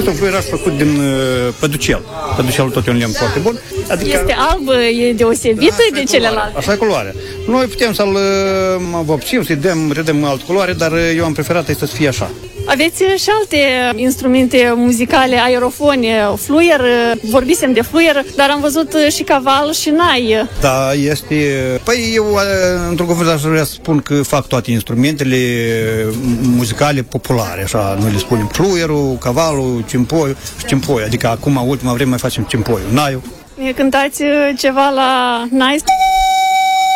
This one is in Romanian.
Este un fluieraș făcut din păducel. Păducelul tot e un lemn foarte bun. Adică, este alb, e deosebită de celelalte. Așa e culoarea. Noi putem să-l vopsim, să-i redăm altă culoare, dar eu am preferat să fie așa. Aveți și alte instrumente muzicale, aerofone, fluier, vorbisem de fluier, dar am văzut și caval și nai. Da, este... Păi eu, într-un cuvânt, aș vrea să spun că fac toate instrumentele muzicale populare, așa, noi le spunem fluierul, cavalul, cimpoiul și cimpoiul, adică acum, ultima vreme, mai facem cimpoiul, naiul. Cântați ceva la nai?